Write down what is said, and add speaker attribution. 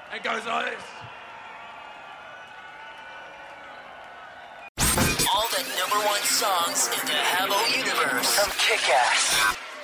Speaker 1: It goes like this.
Speaker 2: All the #1 songs in the Habbo universe. From Kick-Ass.